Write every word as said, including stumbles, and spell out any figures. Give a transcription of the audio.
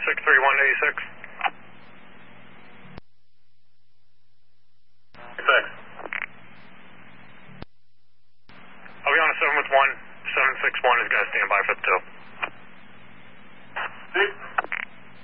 six three one eighty-six. Six. I'll be on a seven with one. seven six one is going to stand by for the two. Six.